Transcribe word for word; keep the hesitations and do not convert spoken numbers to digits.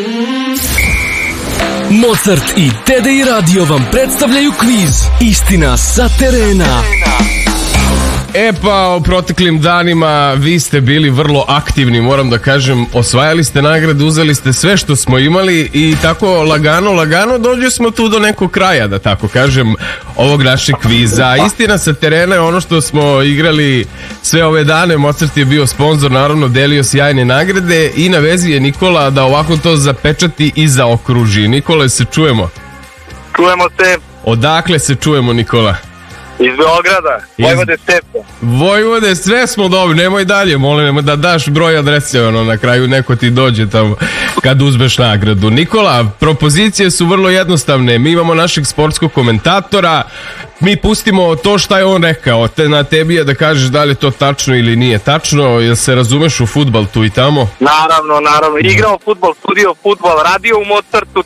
Mozart i Tede i Radio vam predstavljaju kviz Istina sa terena. E pa, u proteklim danima vi ste bili vrlo aktivni, moram da kažem, osvajali ste nagrade, uzeli ste sve što smo imali i tako lagano, lagano dođe smo tu do nekog kraja, da tako kažem, ovog našeg kviza. Istina sa terena je ono što smo igrali sve ove dane. Mozart je bio sponsor, naravno delio sjajne nagrade i na vezi je Nikola da ovako to zapečati i zaokruži. Nikola, se čujemo? Čujemo se. Odakle se čujemo, Nikola? Iz Beograda, Vojvode Stepe. Vojvode, sve smo dobri, nemoj dalje, molim, nemoj da daš broj adrese, ono, na kraju neko ti dođe tamo kad uzmeš nagradu. Nikola, propozicije su vrlo jednostavne, mi imamo našeg sportskog komentatora, mi pustimo to šta je on rekao, te na tebi je da kažeš da li je to tačno ili nije tačno, jel se razumeš u fudbal tu i tamo? Naravno, naravno, igrao fudbal, studio fudbal, radio u Mozartu,